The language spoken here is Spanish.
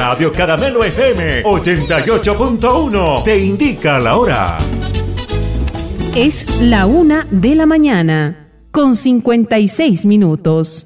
Radio Caramelo FM 88.1 te indica la hora. Es la 1:00 a.m, con 56 minutos.